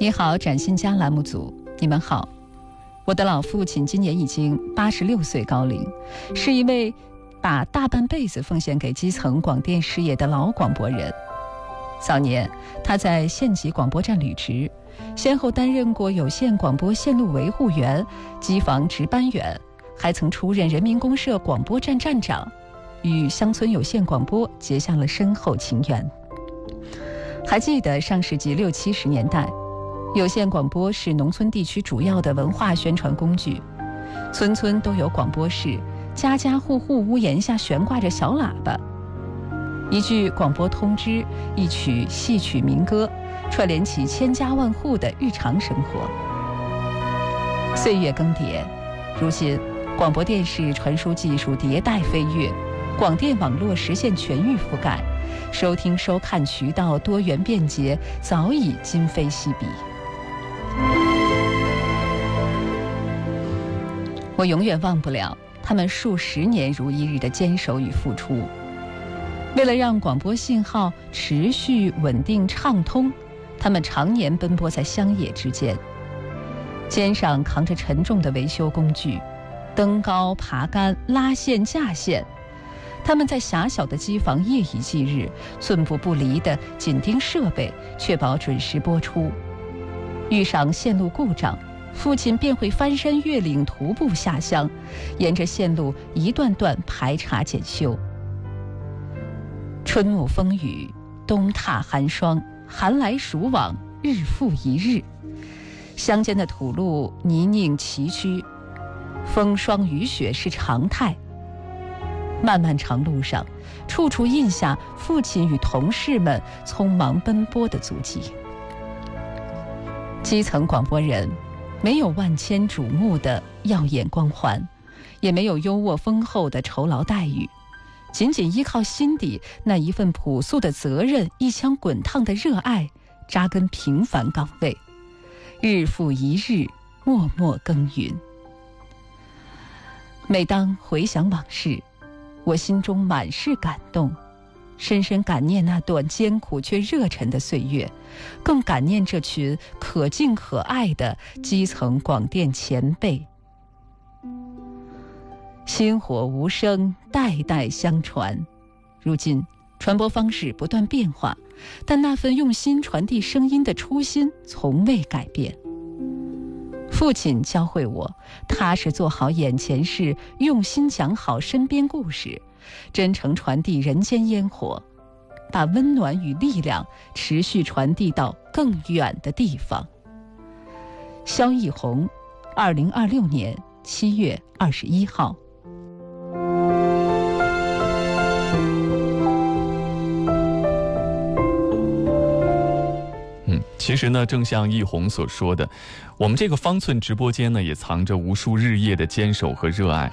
你好，崭新家栏目组，你们好。我的老父亲今年已经86岁高龄，是一位把大半辈子奉献给基层广电事业的老广播人。早年他在县级广播站履职，先后担任过有线广播线路维护员、机房值班员，还曾出任人民公社广播站站长，与乡村有线广播结下了深厚情缘。还记得上世纪60、70年代，有线广播是农村地区主要的文化宣传工具，村村都有广播室，家家户户屋檐下悬挂着小喇叭，一句广播通知，一曲戏曲民歌，串联起千家万户的日常生活。岁月更迭，如今广播电视传输技术迭代飞跃，广电网络实现全域覆盖，收听收看渠道多元便捷，早已今非昔比。我永远忘不了他们数十年如一日的坚守与付出。为了让广播信号持续稳定畅通，他们常年奔波在乡野之间，肩上扛着沉重的维修工具，登高爬杆、拉线架线。他们在狭小的机房夜以继日，寸步不离地紧盯设备，确保准时播出。遇上线路故障，父亲便会翻山越岭徒步下乡，沿着线路一段段排查检修。春沐风雨，冬踏寒霜，寒来暑往，日复一日。乡间的土路泥泞崎岖，风霜雨雪是常态。漫漫长路上，处处印下父亲与同事们匆忙奔波的足迹。基层广播人没有万千瞩目的耀眼光环，也没有优渥丰厚的酬劳待遇，仅仅依靠心底那一份朴素的责任，一腔滚烫的热爱，扎根平凡岗位，日复一日，默默耕耘。每当回想往事，我心中满是感动，深深感念那段艰苦却热忱的岁月，更感念这群可敬可爱的基层广电前辈。薪火无声，代代相传。如今传播方式不断变化，但那份用心传递声音的初心从未改变。父亲教会我，踏实做好眼前事，用心讲好身边故事，真诚传递人间烟火，把温暖与力量持续传递到更远的地方。萧奕宏，2026年7月21号。 其实呢，正像奕宏所说的，我们这个方寸直播间呢，也藏着无数日夜的坚守和热爱。